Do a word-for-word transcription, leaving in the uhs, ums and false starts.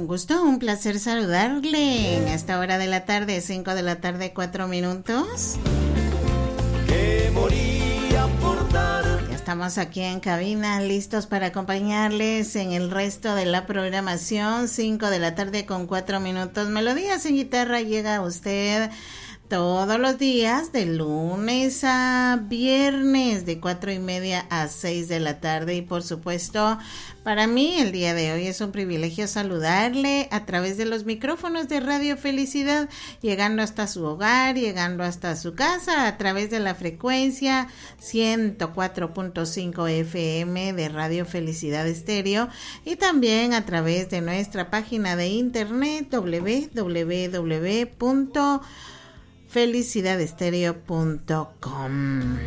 gusto, un placer saludarle en esta hora de la tarde, cinco de la tarde, cuatro minutos. Que moría por dar. Ya estamos aquí en cabina, listos para acompañarles en el resto de la programación, cinco de la tarde con cuatro minutos. Melodías en Guitarra llega a usted todos los días, de lunes a viernes, de cuatro y media a seis de la tarde. Y por supuesto, para mí el día de hoy es un privilegio saludarle a través de los micrófonos de Radio Felicidad, llegando hasta su hogar, llegando hasta su casa, a través de la frecuencia ciento cuatro punto cinco F M de Radio Felicidad Estéreo, y también a través de nuestra página de internet doble u doble u doble u punto felicidad estéreo punto com.